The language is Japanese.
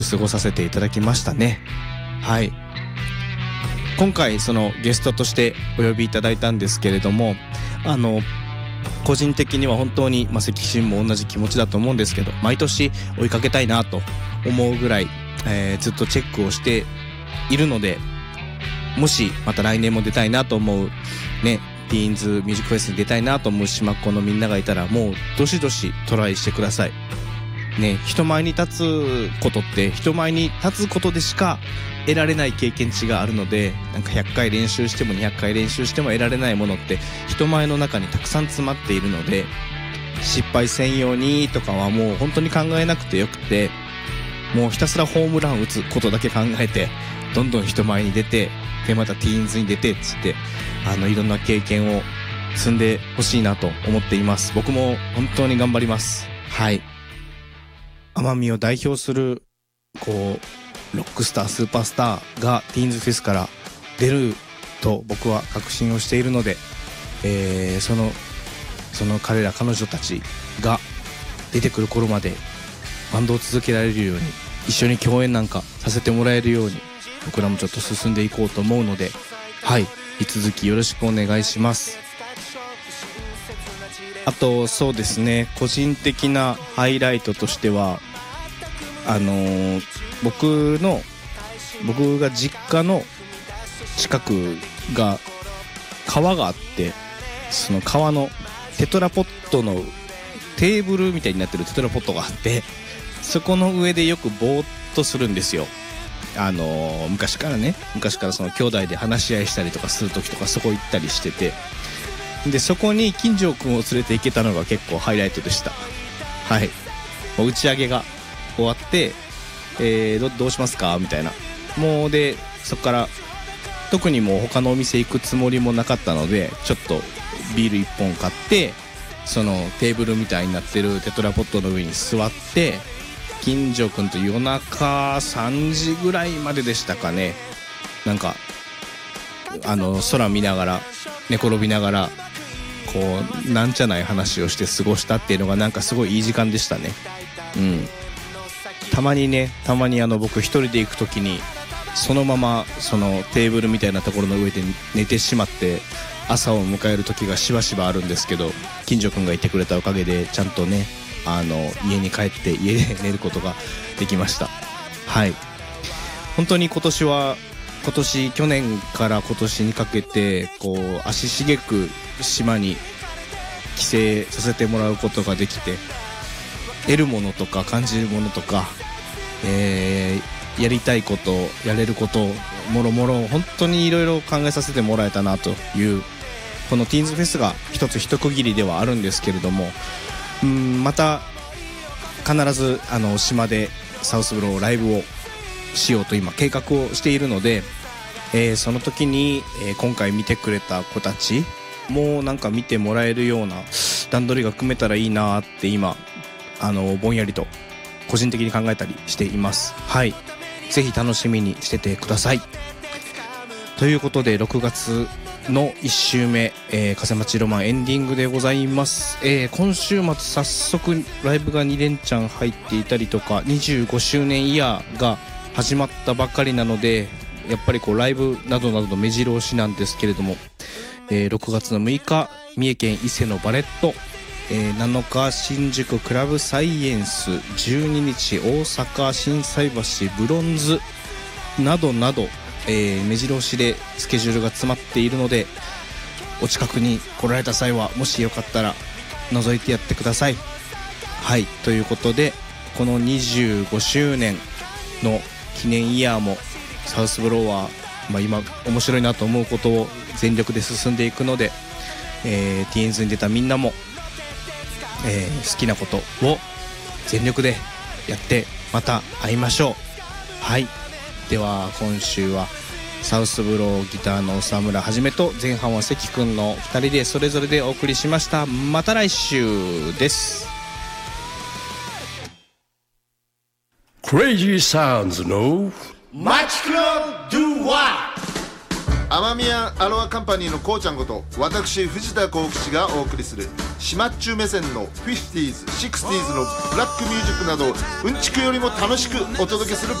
過ごさせていただきましたね。はい。今回そのゲストとしてお呼びいただいたんですけれども、個人的には本当に関心も同じ気持ちだと思うんですけど、毎年追いかけたいなと思うぐらい、ずっとチェックをしているので、もしまた来年も出たいなと思うね、ティーンズミュージックフェスに出たいなと思う島っ子のみんながいたら、もうどしどしトライしてくださいね。人前に立つことって、人前に立つことでしか得られない経験値があるので、なんか100回練習しても200回練習しても得られないものって人前の中にたくさん詰まっているので、失敗せんようにとかはもう本当に考えなくてよくて、もうひたすらホームラン打つことだけ考えて、どんどん人前に出て、でまたティーンズに出てっつって、いろんな経験を積んでほしいなと思っています。僕も本当に頑張ります。はい。奄美を代表するこうロックスター、スーパースターがティーンズフェスから出ると僕は確信をしているので、その彼ら彼女たちが出てくる頃までバンドを続けられるように、一緒に共演なんかさせてもらえるように、僕らもちょっと進んでいこうと思うので、はい、引き続きよろしくお願いします。あとそうですね、個人的なハイライトとしては、僕が実家の近くが川があって、その川のテトラポットのテーブルみたいになってるテトラポットがあって、そこの上でよくぼーっとするんですよ。昔からその兄弟で話し合いしたりとかする時とかそこ行ったりしてて、でそこに金城くんを連れて行けたのが結構ハイライトでした。はい。打ち上げが終わって、どうしますかみたいな。もうでそこから特にもう他のお店行くつもりもなかったので、ちょっとビール1本買って、そのテーブルみたいになってるテトラポットの上に座って、金城くんと夜中3時ぐらいまででしたかね、なんか空見ながら寝転びながらこうなんちゃない話をして過ごしたっていうのがなんかすごいいい時間でしたね。たまに僕一人で行く時にそのままそのテーブルみたいなところの上で寝てしまって朝を迎える時がしばしばあるんですけど、金城くんがいてくれたおかげでちゃんとね、家に帰って家で寝ることができました。はい。本当に去年から今年にかけてこう足しげく島に帰省させてもらうことができて、得るものとか感じるものとか、やりたいこと、やれること、もろもろ本当にいろいろ考えさせてもらえたなという、このティーンズフェスが一つ一区切りではあるんですけれども、また必ず島でサウスブローライブをしようと今計画をしているので、その時に、今回見てくれた子たちもなんか見てもらえるような段取りが組めたらいいなって今ぼんやりと個人的に考えたりしています。はい、ぜひ楽しみにしててください。ということで6月の1週目、風町ロマンエンディングでございます。今週末早速ライブが2連チャン入っていたりとか、25周年イヤーが始まったばかりなので、やっぱりこうライブなどなどの目白押しなんですけれども、6月の6日三重県伊勢のバレット、7日新宿クラブサイエンス、12日大阪心斎橋ブロンズなどなど、目白押しでスケジュールが詰まっているので、お近くに来られた際はもしよかったら覗いてやってください。はい、ということでこの25周年の記念イヤーもサウスブローは、今面白いなと思うことを全力で進んでいくので、ティーンズに出たみんなも、好きなことを全力でやってまた会いましょう。はい、では今週はサウスブローギターの長村はじめと前半は関くんの2人でそれぞれでお送りしました。また来週です。 Crazy Sounds のマチクロドゥワ奄美アロアカンパニーのこうちゃんこと私藤田幸吉がお送りする島っちゅう目線の 50s、60s のブラックミュージックなどうんちくよりも楽しくお届けする